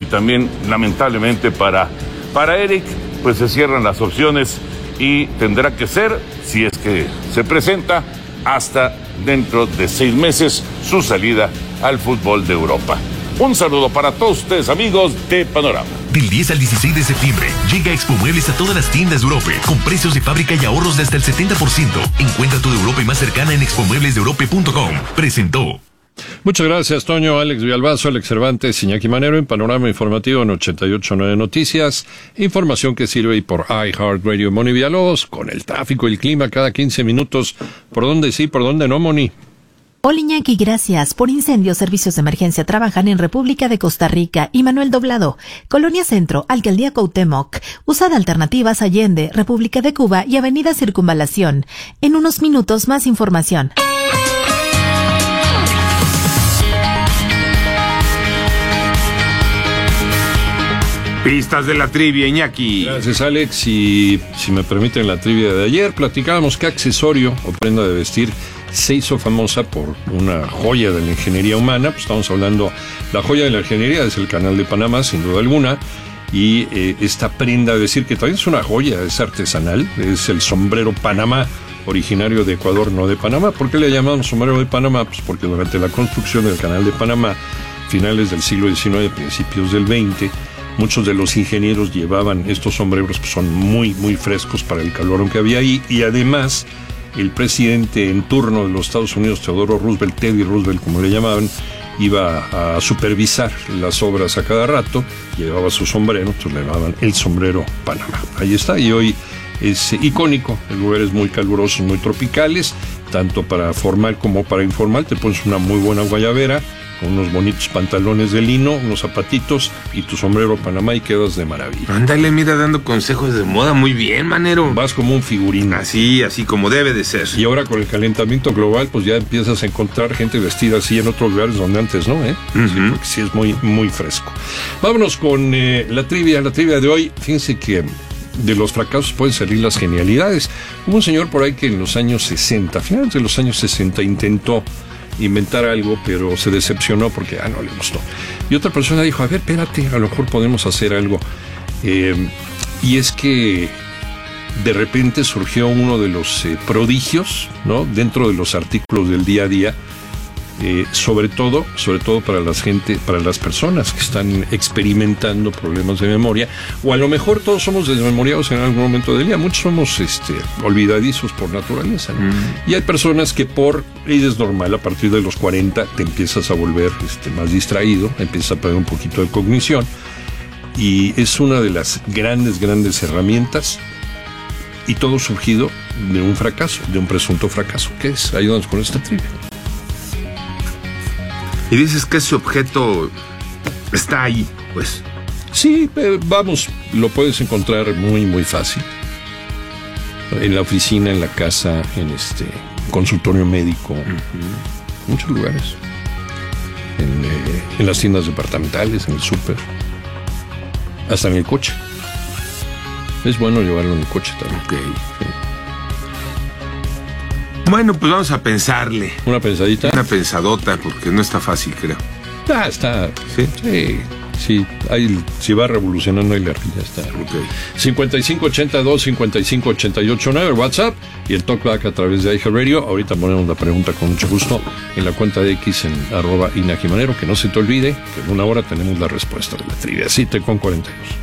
también, lamentablemente, para Eric, pues se cierran las opciones y tendrá que ser, si es que se presenta, hasta dentro de 6 meses su salida al fútbol de Europa. Un saludo para todos ustedes, amigos de Panorama. Del 10 al 16 de septiembre, llega Expo Muebles a todas las tiendas de Europe, con precios de fábrica y ahorros de hasta el 70%. Encuentra tu de Europe más cercana en expomueblesdeeurope.com. Presentó. Muchas gracias, Toño, Alex Villalbazo, Alex Cervantes, Iñaki Manero, en Panorama Informativo en 88.9 Noticias. Información que sirve y por iHeartRadio. Moni Villalobos, con el tráfico y el clima cada 15 minutos. ¿Por dónde sí, por dónde no, Moni? Hola, Iñaki, gracias. Por incendios, servicios de emergencia trabajan en República de Costa Rica y Manuel Doblado, Colonia Centro, Alcaldía Cuauhtémoc, Usada Alternativas Allende, República de Cuba y Avenida Circunvalación. En unos minutos más información. Pistas de la trivia, Iñaki. Gracias, Alex. Y si me permiten la trivia de ayer, platicábamos qué accesorio o prenda de vestir se hizo famosa por una joya de la ingeniería humana. Pues estamos hablando, la joya de la ingeniería es el Canal de Panamá, sin duda alguna. Y esta prenda de vestir, que también es una joya, es artesanal, es el sombrero Panamá, originario de Ecuador, no de Panamá. ¿Por qué le llamamos sombrero de Panamá? Pues porque durante la construcción del Canal de Panamá, finales del siglo XIX, principios del XX, muchos de los ingenieros llevaban estos sombreros, pues son muy, muy frescos para el calor que había ahí. Y además, el presidente en turno de los Estados Unidos, Theodore Roosevelt, Teddy Roosevelt, como le llamaban, iba a supervisar las obras a cada rato, llevaba su sombrero, entonces le llamaban el sombrero Panamá. Ahí está, y hoy es icónico, en lugares muy calurosos, muy tropicales, tanto para formal como para informal. Te pones una muy buena guayabera, con unos bonitos pantalones de lino, unos zapatitos y tu sombrero Panamá y quedas de maravilla. Ándale, mira, dando consejos de moda, muy bien, Manero. Vas como un figurín. Así como debe de ser. Y ahora con el calentamiento global, pues ya empiezas a encontrar gente vestida así en otros lugares donde antes no, ¿eh? Sí, porque sí es muy, muy fresco. Vámonos con la trivia de hoy. Fíjense que de los fracasos pueden salir las genialidades. Hubo un señor por ahí que en los años 60, finales de los años 60, intentó inventar algo, pero se decepcionó porque no le gustó. Y otra persona dijo, a ver, espérate, a lo mejor podemos hacer algo. Y es que de repente surgió uno de los prodigios, ¿no?, dentro de los artículos del día a día, sobre todo para las personas que están experimentando problemas de memoria, o a lo mejor todos somos desmemoriados en algún momento del día. Muchos somos olvidadizos por naturaleza, ¿no? Y hay personas que y es normal, a partir de los 40 te empiezas a volver más distraído, empiezas a perder un poquito de cognición, y es una de las grandes herramientas, y todo surgido de un fracaso, de un presunto fracaso. ¿Qué es? Ayúdanos con esta trivia. Y dices que ese objeto está ahí, pues. Sí, vamos, lo puedes encontrar muy, muy fácil. En la oficina, en la casa, en consultorio médico, muchos lugares. En las tiendas departamentales, en el súper, hasta en el coche. Es bueno llevarlo en el coche también. Ok. Sí. Bueno, pues vamos a pensarle. ¿Una pensadita? Una pensadota, porque no está fácil, creo. Está. ¿Sí? Sí. Si va revolucionando ahí la ardilla, está. Ok. 5582-5588-9, el WhatsApp y el talkback a través de iHeartRadio. Ahorita ponemos la pregunta con mucho gusto en la cuenta de X en @Iñaki Manero. Que no se te olvide que en una hora tenemos la respuesta de la trivia. 7:42.